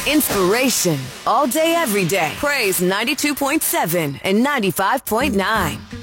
Inspiration all day, every day. Praise 92.7 and 95.9.